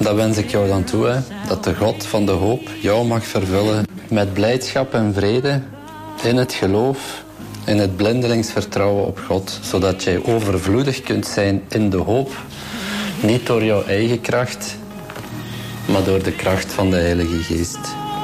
dat wens ik jou dan toe. Hè. Dat de God van de hoop jou mag vervullen met blijdschap en vrede in het geloof, in het blindelings vertrouwen op God, zodat jij overvloedig kunt zijn in de hoop, niet door jouw eigen kracht, maar door de kracht van de Heilige Geest.